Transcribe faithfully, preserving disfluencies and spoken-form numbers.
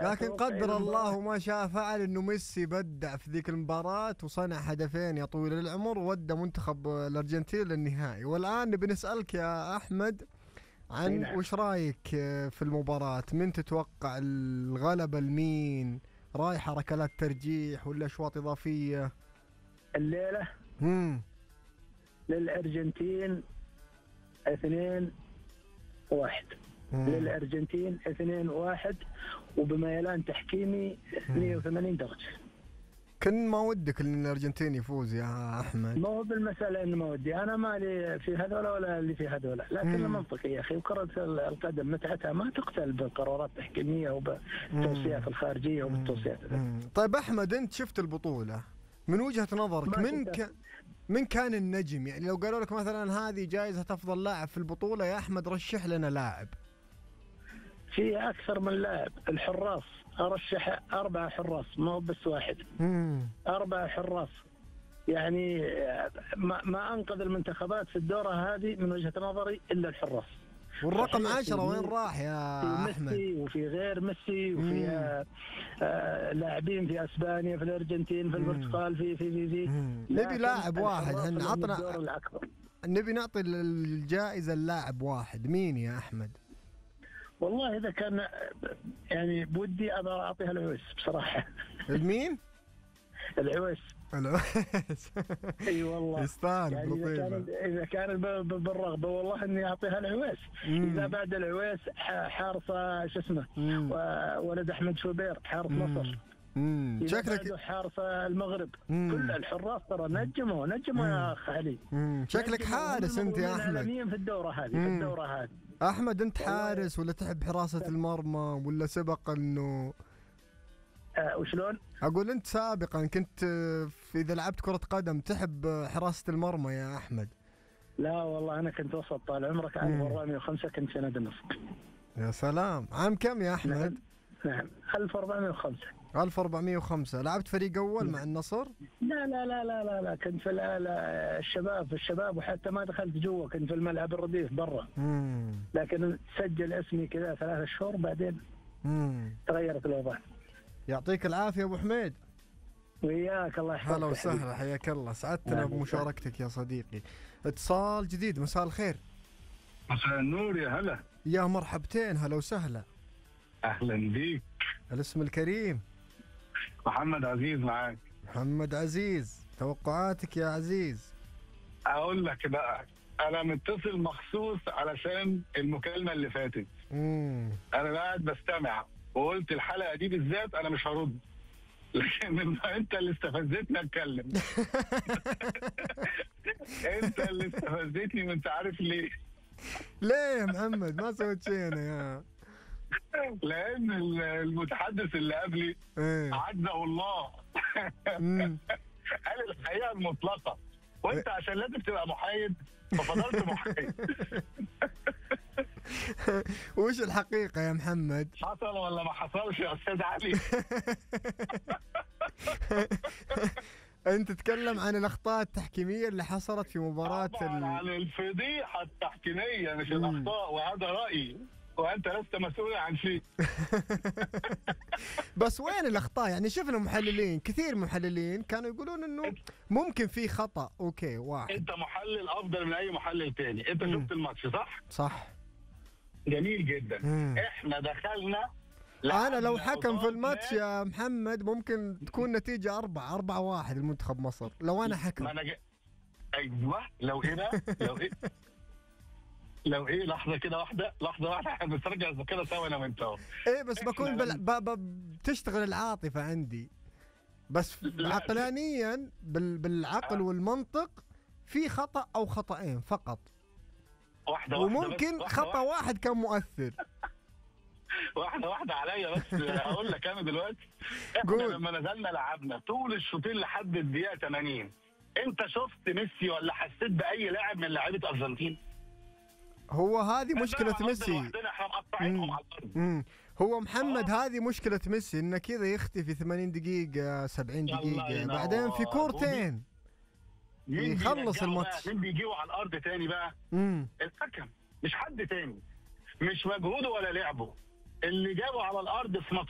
لكن قدر الله وما شاء فعل انه ميسي بدع في ذيك المباراة وصنع هدفين يا طويل العمر وودى منتخب الارجنتين للنهائي. والان نبي نسألك يا احمد عن وش رايك في المباراة؟ من تتوقع الغلبة لمين؟ رايحة ركلات ترجيح ولا اشواط اضافية؟ الليلة امم للارجنتين اثنين واحد. للأرجنتين اثنين واحد وبميلان تحكيمي مئة وثمانين درجة. كن ما ودك ان الارجنتين يفوز يا احمد؟ ما هو بالمسألة انه ما ودي، انا مالي في هذول ولا اللي في هذول، لكن المنطقي يا اخي وكرة القدم متعتها ما تقتل بالقرارات التحكيمية وبالتوصيات الخارجية وبالتوصيات. طيب احمد انت شفت البطولة من وجهة نظرك من ك... من كان النجم؟ يعني لو قالوا لك مثلا هذه جائزة افضل لاعب في البطولة يا احمد رشح لنا لاعب. في أكثر من لاعب. الحراس أرشح أربعة حراس ما هو بس واحد. مم. أربعة حراس يعني ما, ما أنقذ المنتخبات في الدورة هذه من وجهة نظري إلا الحراس. والرقم عشرة وين راح يا في أحمد؟ ميسي وفي غير ميسي وفي آه آه لاعبين في أسبانيا في الأرجنتين في البرتغال في في في, في. نبي لاعب واحد. عطنا نبي نعطي الجائزة اللاعب واحد. مين يا أحمد؟ والله إذا كان يعني بودي أبغى أعطيها العويس بصراحة. المين؟ العويس. العويس. اي والله يستاهل. يعني إذا كان إذا كان بالرغبة والله إني أعطيها العويس. إذا بعد العويس حارس شو اسمه ولد أحمد شوبير حارس مصر. امم شكلك حارس المغرب. مم. كل الحراس ترى نجموا نجموا يا اخ علي. مم. شكلك حارس انت يا احمد. في الدوره هذه في الدوره هذه احمد انت حارس ولا تحب حراسه المرمى ولا سبق انه أه وشلون؟ اقول انت سابقا كنت في اذا لعبت كره قدم تحب حراسه المرمى يا احمد؟ لا والله انا كنت وسط طال عمرك ألف وأربعمئة وخمسة كنت في نادي النصر. يا سلام. عام كم يا احمد؟ نعم, نعم. ألف وأربعمئة وخمسة. ألف وأربعمئة وخمسة. لعبت فريق أول مع النصر؟ لا لا لا لا لا, لا. كنت في الشباب في الشباب وحتى ما دخلت جوا كنت في الملعب الرديف برا. لكن سجل اسمي كذا ثلاثة شهور بعدين مم. تغيرت الوضع. يعطيك العافية أبو حميد. وياك الله يحفظك. هلا وسهلا حياك الله. سعدتنا بمشاركتك يا صديقي. اتصال جديد. مساء الخير. مساء النور يا هلا. يا مرحبتين. هلا وسهلا. أهلا بيك. الاسم الكريم؟ محمد عزيز معاك. محمد عزيز توقعاتك يا عزيز؟ أقول لك بقى أنا متصل مخصوص علشان المكالمة اللي فاتت. مم. أنا قاعد بستمع وقلت الحلقة دي بالذات أنا مش هرد لكن أنت اللي استفزتني أتكلم. أنت اللي استفزتني وأنت عارف ليه؟ ليه يا محمد؟ ما سويت شيء أنا يا لأن المتحدث اللي قبلي عزه الله قال الحقيقة المطلقة وانت عشان لازم تبقى محايد ففضلت محايد. وش الحقيقة يا محمد؟ حصل ولا ما حصلش يا أستاذ علي؟ أنت تتكلم عن الأخطاء التحكيمية اللي حصلت في مباراة طبعا ال... عن الفضيحة التحكيمية مش مم. الأخطاء وهذا رأيي وأنت لست مسؤول عن شيء. بس وين الأخطاء؟ يعني شفنا محللين كثير محللين كانوا يقولون إنه ممكن في خطأ. أوكي واحد. أنت محلل أفضل من أي محلل تاني. أنت مم. شفت الماتش صح؟ صح. جميل جدا. مم. إحنا دخلنا أنا لو حكم في الماتش يا محمد ممكن تكون نتيجة أربعة أربعة واحد المنتخب مصر لو أنا حكم. ما أنا ج... أيوة لو إيه ده؟ لو إيه؟ لو ايه لحظه كده واحده لحظه واحده احنا بنسترجع كده سوا انا وانت اهو. ايه بس بكون بل... ب... ب... بتشتغل العاطفه عندي بس عقلانيا بال... بالعقل آه. والمنطق في خطا او خطأين فقط. واحده وممكن واحدة خطأ واحدة. واحد كان مؤثر. واحده واحده عليا بس اقول لك انا دلوقتي احنا لما نزلنا لعبنا طول الشوطين لحد الدقيقه ثمانين انت شفت ميسي ولا حسيت باي لاعب من لاعيبه ارجنتين؟ هو هذه مشكلة ميسي. امم هو محمد أوه. هذه مشكلة ميسي انه كذا يختفي ثمانين دقيقة سبعين دقيقة بعدين في كورتين يخلص الماتش. مين بيجيبوا على الارض تاني بقى؟ امم الحكم مش حد تاني مش مجهوده ولا لعبه اللي جابوا على الارض في ماتش